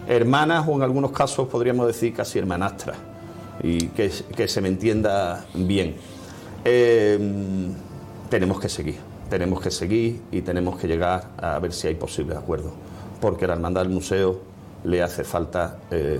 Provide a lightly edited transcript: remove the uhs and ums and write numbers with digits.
hermanas, o en algunos casos podríamos decir casi hermanastras, y que se me entienda bien. Tenemos que seguir y tenemos que llegar a ver si hay posibles acuerdos, porque a la Hermandad del Museo le hace falta